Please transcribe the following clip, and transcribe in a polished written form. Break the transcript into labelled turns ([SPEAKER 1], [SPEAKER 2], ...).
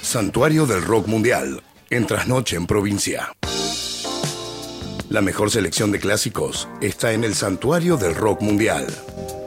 [SPEAKER 1] Santuario del Rock Mundial, en Trasnoche en Provincia. La mejor selección de clásicos está en el Santuario del Rock Mundial.